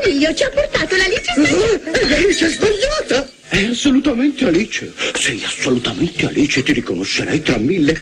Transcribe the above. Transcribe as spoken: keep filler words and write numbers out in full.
figlio ci ha portato l'Alice sbagliata. È l'Alice sbagliata? È assolutamente Alice. Sei assolutamente Alice, ti riconoscerei tra mille.